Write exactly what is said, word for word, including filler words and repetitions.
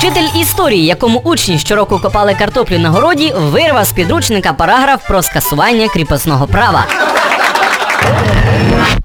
Вчитель історії, якому учні щороку копали картоплю на городі, вирвав з підручника параграф про скасування кріпосного права.